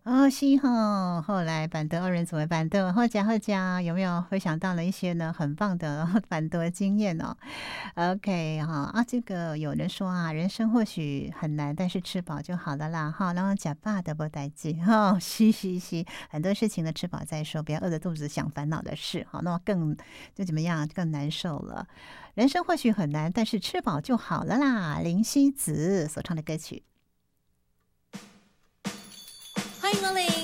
哦，是哈。后来板德二人组的板德后加有没有回想到了一些呢很棒的板德经验哦？OK 哈啊，这个有人说啊，人生或许很难，但是吃饱就好了啦哈。然后假爸的不待见哈，嘻，很多事情呢吃饱再说，不要饿着肚子想烦恼的事哈，那么就怎么样更难受了。人生或许很难，但是吃饱就好了啦。林夕子所唱的歌曲。 欢迎光临